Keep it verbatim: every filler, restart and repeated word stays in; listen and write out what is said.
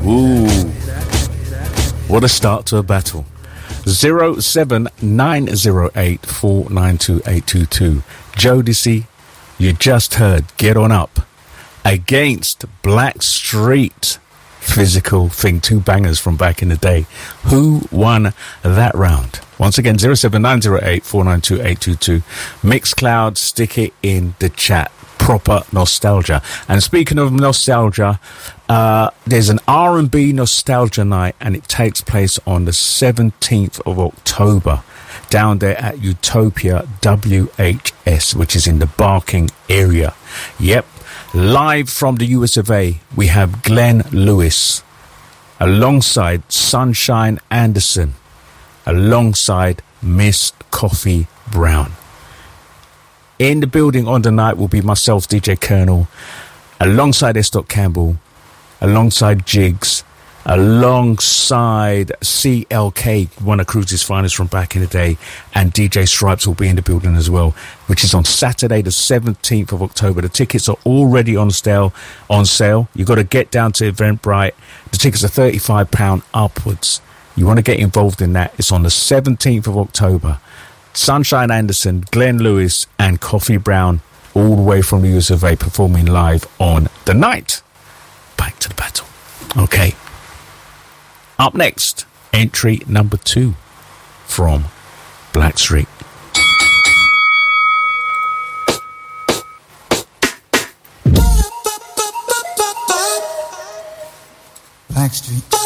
Ooh. What a start to a battle. zero seven nine zero eight four nine two eight two two. Jodeci, you just heard Get On Up against Blackstreet. Physical Thing, two bangers from back in the day. Who won that round? Once again, zero seven nine zero eight four nine two eight two two. Mixcloud, stick it in the chat. Proper nostalgia. And speaking of nostalgia, uh, there's an R and B nostalgia night, and it takes place on the seventeenth of October down there at Utopia W H S, which is in the Barking area. Yep. Live from the U S of A, we have Glenn Lewis alongside Sunshine Anderson, alongside Miss Coffee Brown. In the building on the night will be myself, D J Colonel, alongside S. Campbell, alongside Jigs, alongside C L K, one of Cruise's finest from back in the day, and D J Stripes will be in the building as well, which is on Saturday the seventeenth of October. The tickets are already on sale. On sale. You've got to get down to Eventbrite. The tickets are thirty-five pounds upwards. You want to get involved in that. It's on the seventeenth of October. Sunshine Anderson, Glenn Lewis, and Coffee Brown, all the way from the U S of A, performing live on the night. Back to the battle. Okay. Up next, entry number two from Blackstreet. Blackstreet.